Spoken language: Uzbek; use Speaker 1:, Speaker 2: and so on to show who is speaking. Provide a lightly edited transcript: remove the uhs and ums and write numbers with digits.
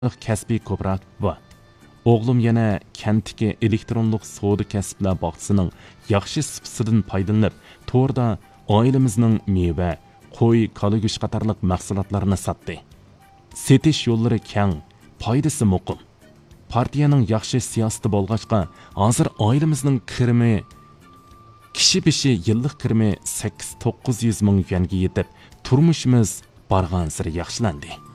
Speaker 1: kasbiy kooperativ bor. O'g'lim yana kentdagi elektronlik savdo kasblar bog'chisining yaxshi sifatidan foydalanib, to'rda oilamizning meva, qo'y, qo'y go'sht qatorliq mahsulotlarini sotdi. Setish yo'llari keng, foydasi muqim. Partiyaning yaxshi siyosati bo'lg'achqa, hozir oilamizning kirimi kishi bashi yillik kirimi 8-900 ming yuanga yetib, turmushimiz bargan sari yaxshilandi.